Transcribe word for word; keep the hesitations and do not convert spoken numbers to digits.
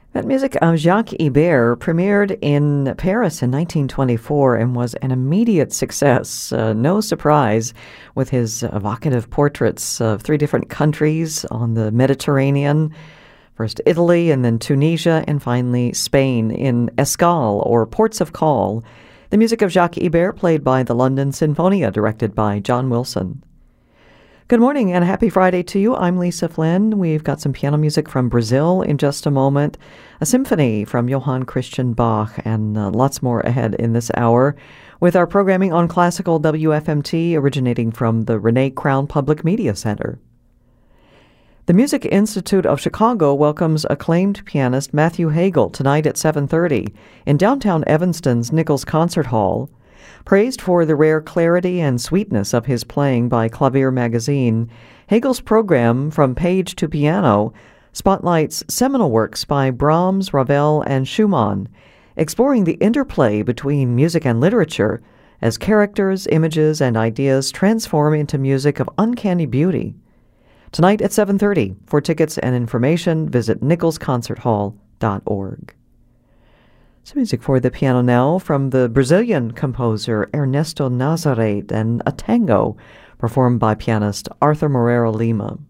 That music of Jacques Ibert premiered in Paris in nineteen twenty-four and was an immediate success. Uh, no surprise, with his evocative portraits of three different countries on the Mediterranean, first Italy and then Tunisia and finally Spain in Escale, or Ports of Call. The music of Jacques Ibert played by the London Sinfonia, directed by John Wilson. Good morning and happy Friday to you. I'm Lisa Flynn. We've got some piano music from Brazil in just a moment, a symphony from Johann Christian Bach, and uh, lots more ahead in this hour with our programming on Classical W F M T originating from the Renee Crown Public Media Center. The Music Institute of Chicago welcomes acclaimed pianist Matthew Hagel tonight at seven thirty in downtown Evanston's Nichols Concert Hall. Praised for the rare clarity and sweetness of his playing by Clavier magazine, Hagel's program, From Page to Piano, spotlights seminal works by Brahms, Ravel, and Schumann, exploring the interplay between music and literature as characters, images, and ideas transform into music of uncanny beauty. Tonight at seven thirty. For tickets and information, visit nichols concert hall dot org. Some music for the piano now from the Brazilian composer Ernesto Nazareth and a tango performed by pianist Arthur Moreira Lima.